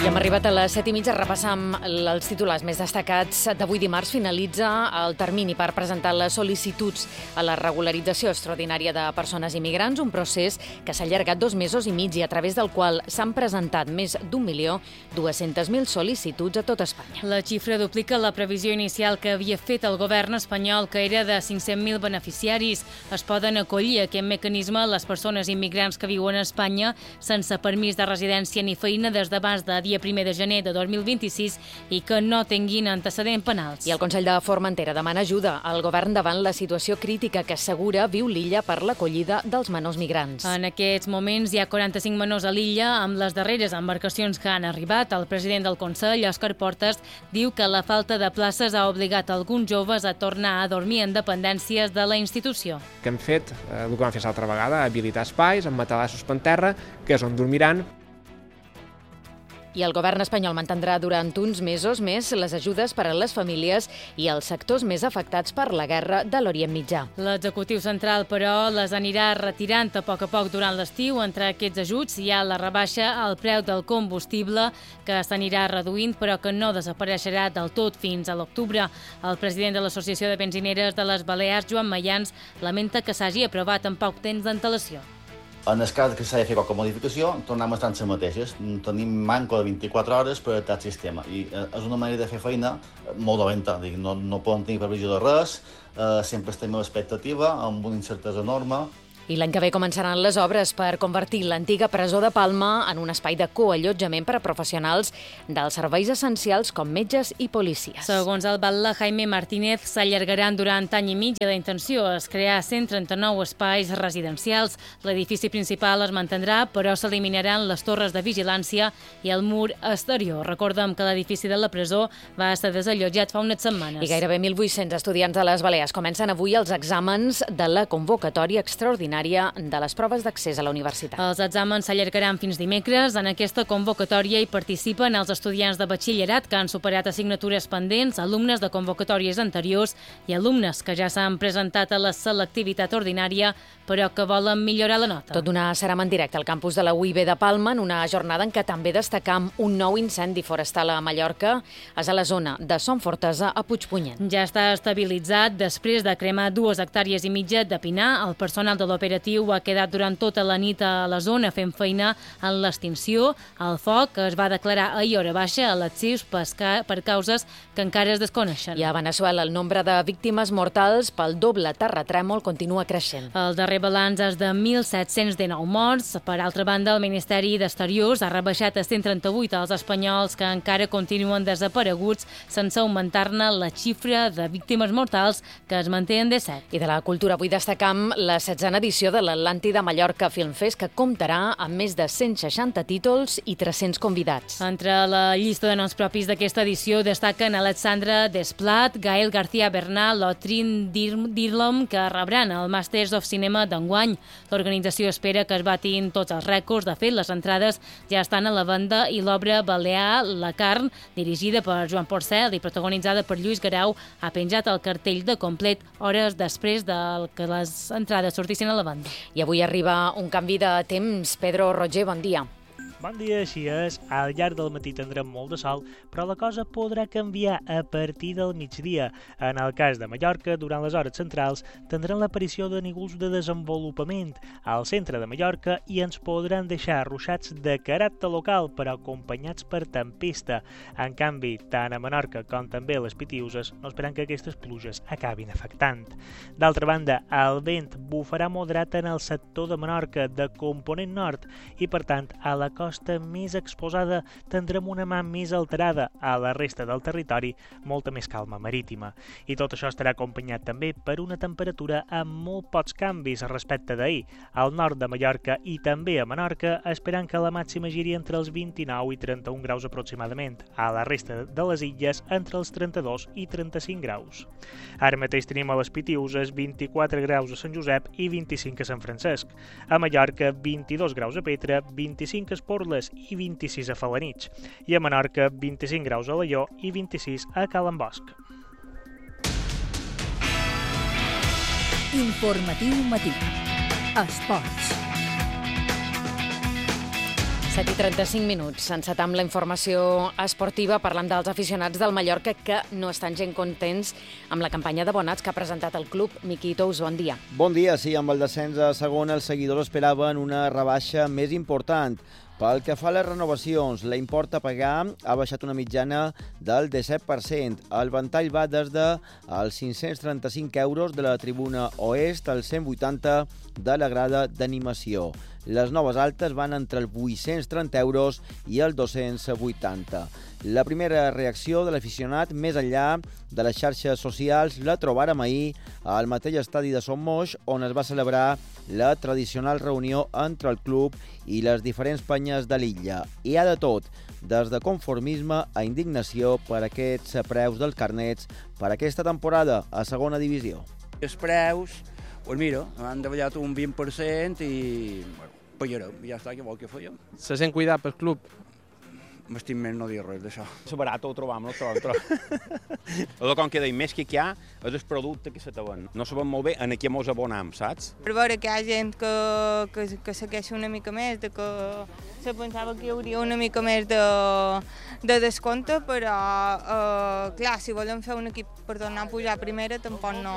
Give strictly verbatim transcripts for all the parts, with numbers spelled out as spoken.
I hem arribat a les set i mitja, repassam els titulars més destacats. D'avui dimarts finalitza el termini per presentar les sol·licituds a la regularització extraordinària de persones immigrants, un procés que s'ha allargat dos mesos i mig i a través del qual s'han presentat més d'un milió dues-centes mil sol·licituds a tot Espanya. La xifra duplica la previsió inicial que havia fet el govern espanyol, que era de cinc-cents mil beneficiaris. Es poden acollir a aquest mecanisme les persones immigrants que viuen a Espanya sense permís de residència ni feina des d'abans de dia primer de gener de dos mil vint-i-sis i que no tinguin antecedents penals. I el Consell de Formentera demana ajuda al govern davant la situació crítica que assegura viu l'illa per l'acollida dels menors migrants. En aquests moments hi ha quaranta-cinc menors a l'illa amb les darreres embarcacions que han arribat. El president del Consell, Òscar Portas, diu que la falta de places ha obligat alguns joves a tornar a dormir en dependències de la institució. Que hem fet, eh, el que vam fer l'altra vegada, habilitar espais amb matalassos per terra, que és on dormiran. I el govern espanyol mantindrà durant uns mesos més les ajudes per a les famílies i els sectors més afectats per la guerra de l'Orient Mitjà. L'executiu central, però, les anirà retirant a poc a poc durant l'estiu. Entre aquests ajuts hi ha la rebaixa al preu del combustible, que s'anirà reduint, però que no desapareixerà del tot fins a l'octubre. El president de l'Associació de Benzineres de les Balears, Joan Mayans, lamenta que s'hagi aprovat en poc temps d'antelació. En el cas que s'ha de fer qualque modificació, tornem a estar en les mateixes. Tenim manco de vint-i-quatre hores per adaptar el sistema i és una manera de fer feina molt dolenta. No, no poden tenir previsió de res, eh, sempre estem a l'expectativa, amb una incertesa enorme. I l'any que ve començaran les obres per convertir l'antiga presó de Palma en un espai de coallotjament per a professionals dels serveis essencials com metges i policies. Segons el batlle Jaime Martínez, s'allargaran durant any i mig. La intenció és crear cent trenta-nou espais residencials. L'edifici principal es mantindrà, però s'eliminaran les torres de vigilància i el mur exterior. Recordem que l'edifici de la presó va estar desallotjat fa unes setmanes. I gairebé mil vuit-cents estudiants de les Balears comencen avui els exàmens de la convocatòria extraordinària de les proves d'accés a la universitat. Els exàmens s'allargaran fins dimecres. En aquesta convocatòria hi participen els estudiants de batxillerat que han superat assignatures pendents, alumnes de convocatòries anteriors i alumnes que ja s'han presentat a la selectivitat ordinària però que volen millorar la nota. Tot d'una serà en directe al campus de la U I B de Palma en una jornada en què també destacam un nou incendi forestal a Mallorca. És a la zona de Son Fortesa a Puigpunyent. Ja està estabilitzat després de cremar dues hectàrees i mitja de pinar. El personal de l'operatiu ha quedat durant tota la nit a la zona fent feina en l'extinció. El foc es va declarar ahir hora baixa a l'arxius per causes que encara es desconeixen. I a Veneçuela el nombre de víctimes mortals pel doble terratrèmol continua creixent. El darrer balanç és de mil set-cents dinou morts. Per altra banda, el Ministeri d'Exteriors ha rebaixat a cent trenta-vuit els espanyols que encara continuen desapareguts sense augmentar-ne la xifra de víctimes mortals, que es manté en disset. I de la cultura avui destacam la setzena edició de l'Atlàntida Mallorca Film Fest, que comptarà amb més de cent seixanta títols i tres-cents convidats. Entre la llista de noms propis d'aquesta edició destaquen Alexandra Desplat, Gael García Bernal o Trin Dirlom, que rebran el Masters of Cinema d'enguany. L'organització espera que es batin tots els rècords. De fet, les entrades ja estan a la venda i l'obra Balear La Carn, dirigida per Joan Porcel i protagonitzada per Lluís Garau, ha penjat el cartell de complet hores després de que les entrades sortissin a la banda. I avui arriba un canvi de temps. Pedro Roger, bon dia. Bon dia, així és. Al llarg del matí tindrem molt de sol, però la cosa podrà canviar a partir del migdia. En el cas de Mallorca, durant les hores centrals, tindrem l'aparició de núvols de desenvolupament al centre de Mallorca i ens podran deixar ruixats de caràcter local, però acompanyats per tempesta. En canvi, tant a Menorca com també a les Pitiüses, no esperem que aquestes pluges acabin afectant. D'altra banda, el vent bufarà moderat en el sector de Menorca de component nord i, per tant, a la costa més exposada tindrem una mà més alterada. A la resta del territori, molta més calma marítima. I tot això estarà acompanyat també per una temperatura amb molt pocs canvis respecte d'ahir. Al nord de Mallorca i també a Menorca esperant que la màxima giri entre els vint-i-nou i trenta-un graus aproximadament. A la resta de les illes entre els trenta-dos i trenta-cinc graus. Ara mateix tenim a les Pitiüses vint-i-quatre graus a Sant Josep i vint-i-cinc a Sant Francesc. A Mallorca vint-i-dos graus a Petra, vint-i-cinc a Esporles i vint-i-sis a Felanitx. I a Menorca vint-i-cinc graus a Alaior i vint-i-sis a Calambosc. Informatiu matí. Esports. set i trenta-cinc minuts. Encetam la informació esportiva. Parlem dels aficionats del Mallorca que no estan gens contents amb la campanya d'abonats que ha presentat el club. Miqui Tous, bon dia. Bon dia, sí. Amb el descens a segona, els seguidors esperaven una rebaixa més important. Pel que fa a les renovacions, l'import a pagar ha baixat una mitjana del disset per cent. El ventall va des dels cinc-cents trenta-cinc euros de la tribuna oest als cent vuitanta de la grada d'animació. Les noves altes van entre els vuit-cents trenta euros i els dos-cents vuitanta. La primera reacció de l'aficionat, més enllà de les xarxes socials, la trobàrem ahir al mateix estadi de Son Moix, on es va celebrar la tradicional reunió entre el club i les diferents penyes de l'illa. Hi ha de tot, des de conformisme a indignació per aquests preus dels carnets per aquesta temporada a segona divisió. Els preus, doncs mira, han davallat un vint per cent i bueno, pagarem, ja està, què vol que fèiem? Se sent cuidat pel club? M'estim més no dir res d'això. És barat, ho trobam, no ho trobam. El com que deim, més que hi ha és el producte que se te ven. No sabem molt bé en què mos abonam, saps? Per veure que hi ha gent que, que, que segueix una mica més, de que se pensava que hi hauria una mica més de, de descompte, però, eh, clar, si volem fer un equip per tornar a pujar a primera, tampoc no...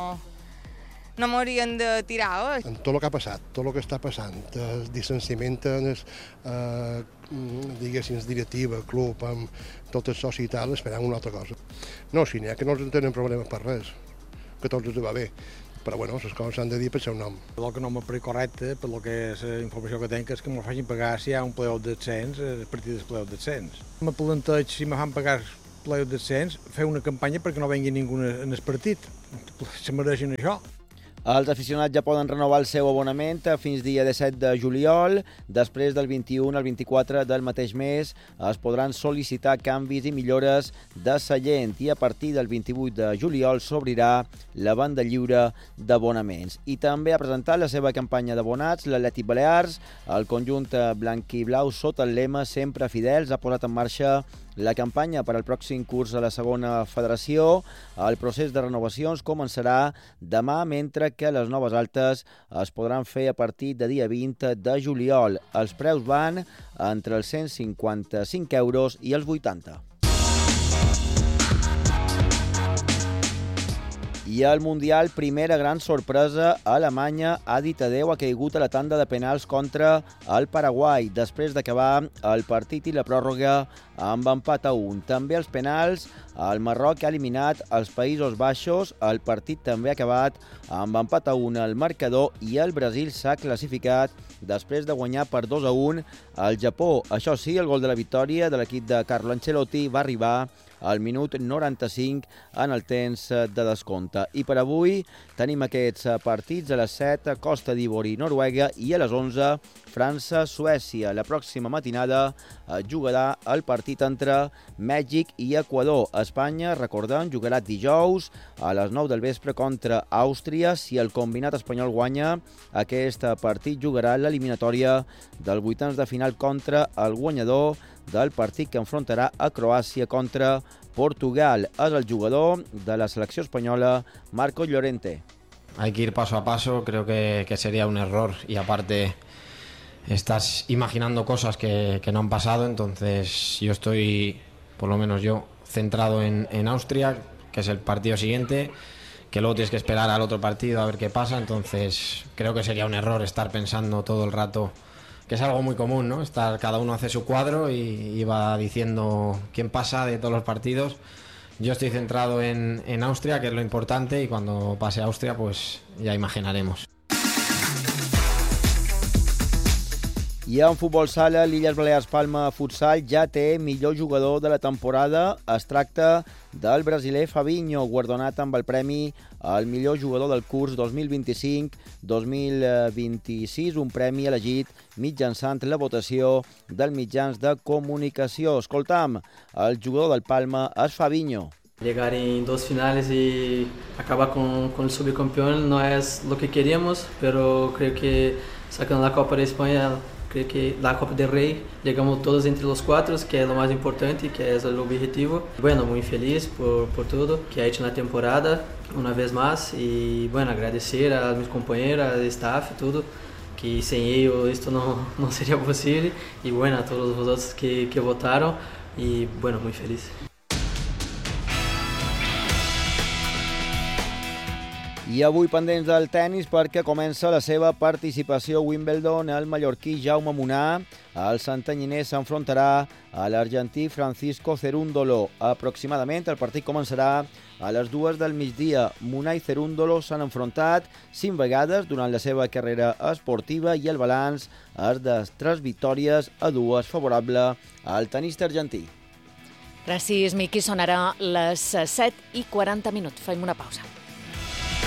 no m'haurien de tirar. Eh? En tot el que ha passat, tot el que està passant, el distanciament, eh, diguéssim, directiva, club, amb tot el soci i tal, esperant una altra cosa. No, si n'hi ha que no tenen problemes per res, que tots els va bé, però bueno, les coses s'han de dir per seu nom. El que no m'ha parit correcte, per lo que és la informació que tenc, és que me facin pagar si hi ha un playoff de descens, a partir del playoff de descens. Me planteig, si me fan pagar playoff de descens, fer una campanya perquè no vengui ningú en el partit. Se mereixen això. Els aficionats ja poden renovar el seu abonament fins dia disset de juliol. Després del vint-i-u al vint-i-quatre del mateix mes es podran sol·licitar canvis i millores de seient i a partir del vint-i-vuit de juliol s'obrirà la banda lliure d'abonaments. I també ha presentat la seva campanya d'abonats l'Atlètic Balears. El conjunt blanc-i-blau sota el lema Sempre Fidels ha posat en marxa la campanya per al pròxim curs a la segona federació. El procés de renovacions començarà demà, mentre que les noves altes es podran fer a partir de dia vint de juliol. Els preus van entre els cent cinquanta-cinc euros i els vuitanta. I al Mundial, primera gran sorpresa, Alemanya ha dit adeu, ha caigut a la tanda de penals contra el Paraguai, després d'acabar el partit i la pròrroga amb empat a un. També els penals, el Marroc ha eliminat els Països Baixos, el partit també ha acabat amb empat a un al marcador i el Brasil s'ha classificat després de guanyar per dos a un al Japó. Això sí, el gol de la victòria de l'equip de Carlo Ancelotti va arribar al minut noranta-cinc en el temps de descompte. I per avui tenim aquests partits a les set, Costa d'Ivori, Noruega, i a les onze, França, Suècia. La pròxima matinada jugarà el partit entre Mèxic i Equador. Espanya, recordem, jugarà dijous a les nou del vespre contra Àustria. Si el combinat espanyol guanya, aquest partit jugarà l'eliminatòria del vuitens de final contra el guanyador del partit que enfrontarà a Croàcia contra Portugal. És el jugador de la selecció espanyola, Marcos Llorente. Hay que ir paso a paso, creo que, que sería un error y aparte estás imaginando cosas que, que no han pasado, entonces yo estoy, por lo menos yo, centrado en, en Austria, que es el partido siguiente, que luego tienes que esperar al otro partido a ver qué pasa, entonces creo que sería un error estar pensando todo el rato, que es algo muy común, ¿no? Estar, cada uno hace su cuadro y, y va diciendo quién pasa de todos los partidos. Yo estoy centrado en, en Austria, que es lo importante, y cuando pase a Austria, pues ya imaginaremos. I en futbol sala, l'Illes Balears Palma Futsal ja té millor jugador de la temporada. Es tracta del brasiler Fabinho, guardonat amb el premi al millor jugador del curs dos mil vint-i-cinc dos mil vint-i-sis, un premi elegit mitjançant la votació dels mitjans de comunicació. Escoltam, el jugador del Palma és Fabinho. Llegar en dos finales y acabar con, con el subcampeón no es lo que queríamos, pero creo que sacando la Copa de España, creo que la Copa del Rey, llegamos todos entre los cuatro, que es lo más importante, que es el objetivo. Bueno, muy feliz por, por todo que ha hecho en la temporada, una vez más, y bueno, agradecer a mis compañeros, al staff, todo, que sin ellos esto no, no sería posible. Y bueno, a todos vosotros que, que votaron, y bueno, muy feliz. I avui pendents del tennis perquè comença la seva participació a Wimbledon. El mallorquí Jaume Munar, el santanyiner, s'enfrontarà a l'argentí Francisco Cerúndolo. Aproximadament el partit començarà a les dues del migdia. Munar i Cerúndolo s'han enfrontat cinc vegades durant la seva carrera esportiva i el balanç és de tres victòries a dues favorable al tenista argentí. Gràcies, Miqui. Sonarà les set i quaranta minuts. Fem una pausa.